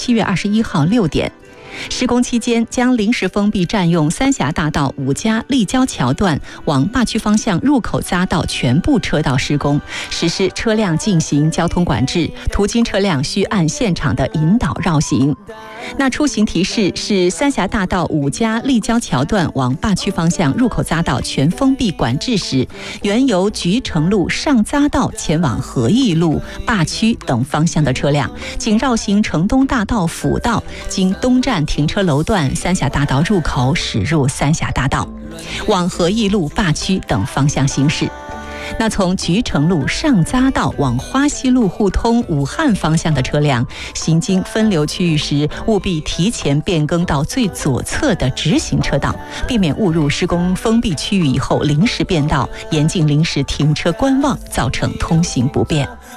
7月21号6点。施工期间将临时封闭占用三峡大道5家立交桥段往坝区方向入口匝道全部车道施工，实施车辆进行交通管制，途经车辆需按现场的引导绕行。那出行提示是三峡大道5家立交桥段往坝区方向入口匝道全封闭管制时，原由菊城路上匝道前往和义路、坝区等方向的车辆，仅绕行城东大道辅道，经东站停车楼段三峡大道入口驶入三峡大道，往和义路、坝区等方向行驶。那从菊城路上匝道往花溪路互通武汉方向的车辆，行经分流区域时，务必提前变更到最左侧的直行车道，避免误入施工封闭区域以后临时变道，严禁临时停车观望，造成通行不便。